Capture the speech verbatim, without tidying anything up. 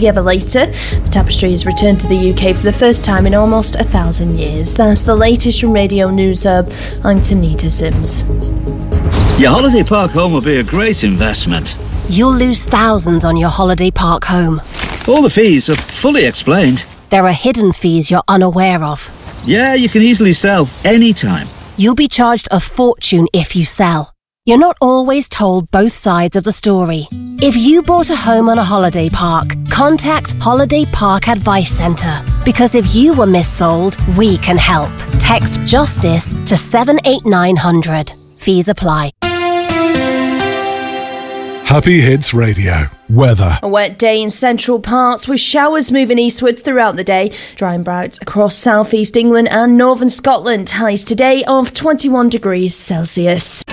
together later. The tapestry has returned to the U K for the first time in almost a thousand years. That's the latest from Radio News Hub. I'm Tanita Sims. Your holiday park home will be a great investment. You'll lose thousands on your holiday park home. All the fees are fully explained. There are hidden fees you're unaware of. Yeah, you can easily sell anytime. You'll be charged a fortune if you sell. You're not always told both sides of the story. If you bought a home on a holiday park, contact Holiday Park Advice Centre. Because if you were missold, we can help. Text JUSTICE to seven eight nine hundred. Fees apply. Happy Hits Radio. Weather. A wet day in central parts with showers moving eastwards throughout the day. Dry and bright across southeast England and northern Scotland. Highs today of twenty-one degrees Celsius.